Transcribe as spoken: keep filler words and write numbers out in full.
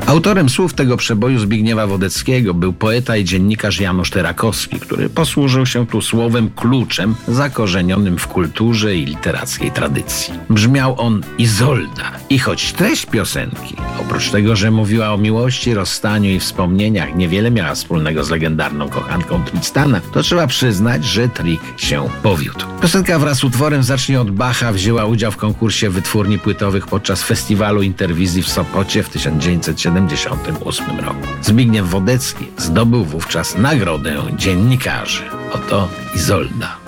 Autorem słów tego przeboju Zbigniewa Wodeckiego był poeta i dziennikarz Janusz Terakowski, który posłużył się tu słowem kluczem zakorzenionym w kulturze i literackiej tradycji. Brzmiał on Izolda i choć treść piosenki, oprócz tego, że mówiła o miłości, rozstaniu i wspomnieniach, niewiele miała wspólnego z legendarną kochanką Tristana, to trzeba przyznać, że trik się powiódł. Piosenka wraz z utworem Zacznij od Bacha wzięła udział w konkursie wytwórni płytowych podczas festiwalu Interwizji w Sopocie w tysiąc dziewięćset siedemdziesiątym ósmym roku. Zbigniew Wodecki zdobył wówczas nagrodę dziennikarzy. Oto Izolda.